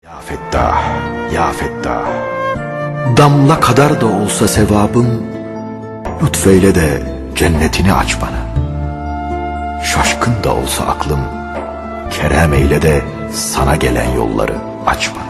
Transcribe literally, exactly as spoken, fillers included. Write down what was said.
Ya Fettah, ya Fettah, damla kadar da olsa sevabım, lütfeyle de cennetini aç bana. Şaşkın da olsa aklım, kerem eyle de sana gelen yolları aç bana.